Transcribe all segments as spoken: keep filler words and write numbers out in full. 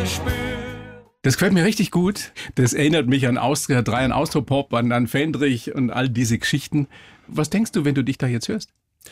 Das gefällt mir richtig gut. Das erinnert mich an Austria drei, an Austropop, an, an Fendrich und all diese Geschichten. Was denkst du, wenn du dich da jetzt hörst?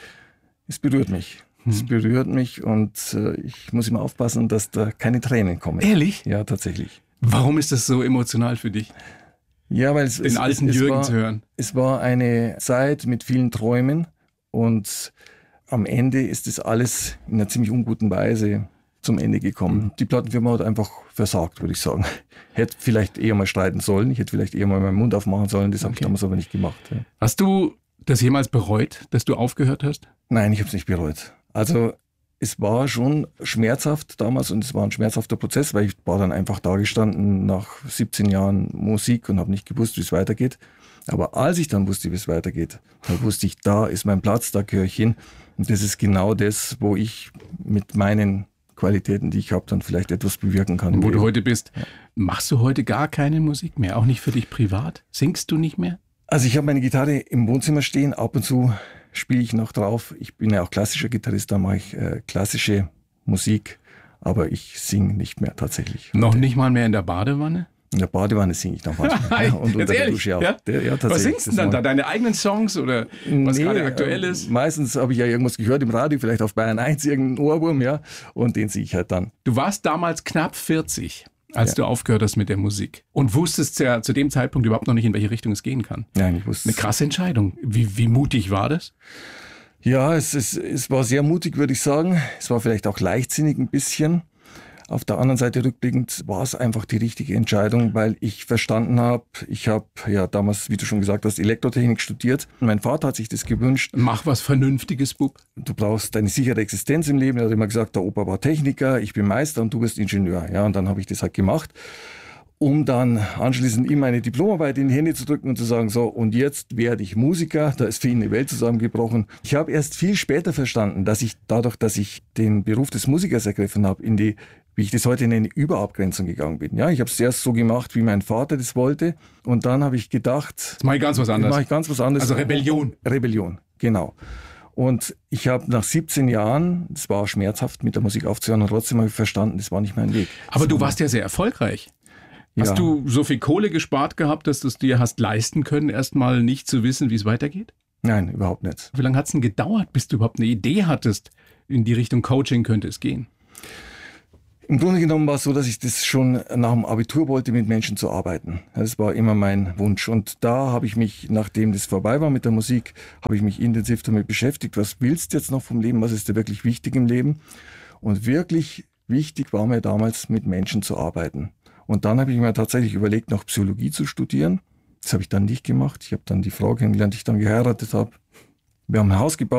Es berührt mich. Hm. Es berührt mich und äh, ich muss immer aufpassen, dass da keine Tränen kommen. Ehrlich? Ja, tatsächlich. Warum ist das so emotional für dich? Ja, weil es, den es, alten es, Jürgen war, zu hören. Es war eine Zeit mit vielen Träumen und am Ende ist das alles in einer ziemlich unguten Weise zum Ende gekommen. Die Plattenfirma hat einfach versagt, würde ich sagen. Hätte vielleicht eher mal streiten sollen. Ich hätte vielleicht eher mal meinen Mund aufmachen sollen. Das okay. habe ich damals aber nicht gemacht. Ja. Hast du das jemals bereut, dass du aufgehört hast? Nein, ich habe es nicht bereut. Also es war schon schmerzhaft damals und es war ein schmerzhafter Prozess, weil ich war dann einfach da gestanden nach siebzehn Jahren Musik und habe nicht gewusst, wie es weitergeht. Aber als ich dann wusste, wie es weitergeht, dann wusste ich, da ist mein Platz, da gehöre ich hin. Und das ist genau das, wo ich mit meinen Qualitäten, die ich habe, dann vielleicht etwas bewirken kann. Wo du heute bist. Ja. Machst du heute gar keine Musik mehr? Auch nicht für dich privat? Singst du nicht mehr? Also ich habe meine Gitarre im Wohnzimmer stehen. Ab und zu spiele ich noch drauf. Ich bin ja auch klassischer Gitarrist, da mache ich äh, klassische Musik. Aber ich singe nicht mehr tatsächlich. Noch heute. Nicht mal mehr in der Badewanne? In der Badewanne singe ich noch manchmal. Ja, und unter der Dusche auch. Ja? Der, ja, was singst du denn dann da? Deine eigenen Songs oder was nee, gerade aktuell ist? Äh, meistens habe ich ja irgendwas gehört im Radio, vielleicht auf Bayern eins, irgendeinen Ohrwurm, ja. Und den singe ich halt dann. Du warst damals knapp vierzig, als ja. du aufgehört hast mit der Musik. Und wusstest ja zu dem Zeitpunkt überhaupt noch nicht, in welche Richtung es gehen kann. Nein, ich wusste. Eine krasse Entscheidung. Wie, wie mutig war das? Ja, es, es, es war sehr mutig, würde ich sagen. Es war vielleicht auch leichtsinnig ein bisschen. Auf der anderen Seite rückblickend war es einfach die richtige Entscheidung, weil ich verstanden habe, ich habe ja damals, wie du schon gesagt hast, Elektrotechnik studiert. Mein Vater hat sich das gewünscht. Mach was Vernünftiges, Bub. Du brauchst eine sichere Existenz im Leben. Er hat immer gesagt, der Opa war Techniker, ich bin Meister und du bist Ingenieur. Ja, und dann habe ich das halt gemacht, um dann anschließend ihm meine Diplomarbeit in die Hände zu drücken und zu sagen, so, und jetzt werde ich Musiker. Da ist für ihn eine Welt zusammengebrochen. Ich habe erst viel später verstanden, dass ich dadurch, dass ich den Beruf des Musikers ergriffen habe, in die, wie ich das heute nenne, Überabgrenzung gegangen bin. Ja, ich habe es erst so gemacht, wie mein Vater das wollte. Und dann habe ich gedacht, jetzt mache ich ganz was anderes. Mache ich ganz was anderes. Also Rebellion. Rebellion, genau. Und ich habe nach siebzehn Jahren, es war schmerzhaft mit der Musik aufzuhören, und trotzdem habe ich verstanden, das war nicht mein Weg. Aber du warst ja sehr erfolgreich. Hast ja. du so viel Kohle gespart gehabt, dass du es dir hast leisten können, erstmal nicht zu wissen, wie es weitergeht? Nein, überhaupt nicht. Wie lange hat es denn gedauert, bis du überhaupt eine Idee hattest, in die Richtung Coaching könnte es gehen? Im Grunde genommen war es so, dass ich das schon nach dem Abitur wollte, mit Menschen zu arbeiten. Das war immer mein Wunsch. Und da habe ich mich, nachdem das vorbei war mit der Musik, habe ich mich intensiv damit beschäftigt. Was willst du jetzt noch vom Leben? Was ist dir wirklich wichtig im Leben? Und wirklich wichtig war mir damals, mit Menschen zu arbeiten. Und dann habe ich mir tatsächlich überlegt, noch Psychologie zu studieren. Das habe ich dann nicht gemacht. Ich habe dann die Frau kennengelernt, die ich dann geheiratet habe. Wir haben ein Haus gebaut.